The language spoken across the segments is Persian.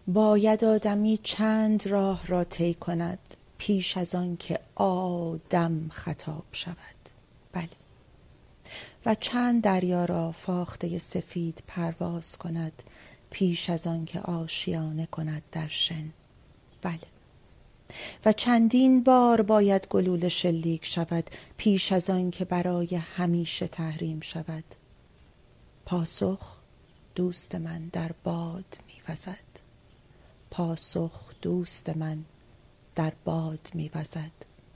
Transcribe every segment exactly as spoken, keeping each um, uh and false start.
باید آدمی چند راه را طی کند پیش از آن که آدم خطاب شود. بله. و چند دریا را فاخته سفید پرواز کند پیش از آن که آشیانه کند در شن. بله. و چندین بار باید گلوله شلیک شود پیش از آن که برای همیشه تحریم شود. پاسخ دوست من در باد می‌وزد. پاسخ دوست من در باد می‌وزد.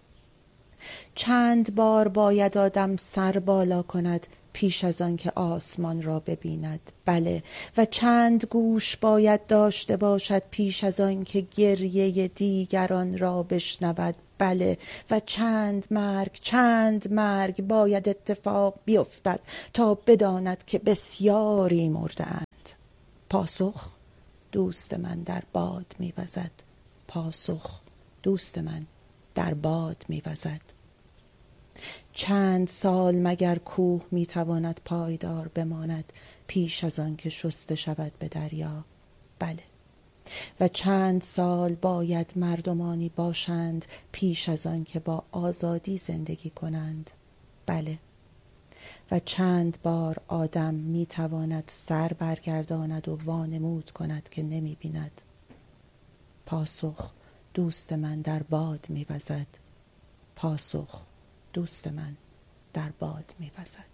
چند بار باید آدم سر بالا کند پیش از آن که آسمان را ببیند. بله. و چند گوش باید داشته باشد پیش از آن که گریه دیگران را بشنود. بله. و چند مرگ چند مرگ باید اتفاق بیفتد تا بداند که بسیاری مردند. پاسخ دوست من در باد می‌وزد. پاسخ دوست من در باد می‌وزد. چند سال مگر کوه میتواند پایدار بماند پیش از آن که شسته شود به دریا. بله. و چند سال باید مردمانی باشند پیش از آن که با آزادی زندگی کنند. بله. و چند بار آدم میتواند سر برگرداند و وانمود کند که نمیبیند. پاسخ دوست من در باد می‌وزد. پاسخ دوست من در باد می‌وزد.